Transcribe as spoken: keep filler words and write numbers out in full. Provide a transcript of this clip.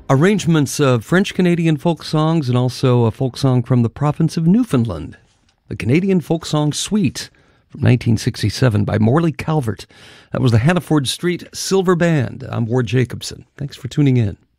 Arrangements of French-Canadian folk songs and also a folk song from the province of Newfoundland. The Canadian Folk Song Suite from nineteen sixty-seven by Morley Calvert. That was the Hannaford Street Silver Band. I'm Ward Jacobson. Thanks for tuning in.